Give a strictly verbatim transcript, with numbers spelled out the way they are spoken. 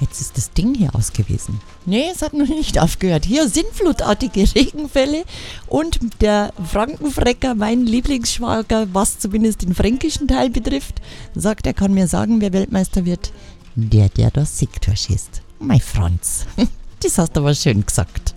Jetzt ist das Ding hier ausgewiesen. Nee, es hat noch nicht aufgehört. Hier sind flutartige Regenfälle und der Frankenfrecker, mein Lieblingsschwager, was zumindest den fränkischen Teil betrifft, sagt, er kann mir sagen, wer Weltmeister wird. Der, der das Sektor schießt. Mein Franz. Das hast du aber schön gesagt.